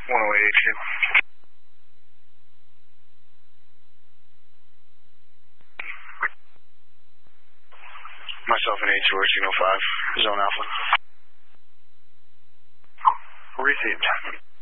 108HQ. Myself and H, signal 5, zone alpha. Received.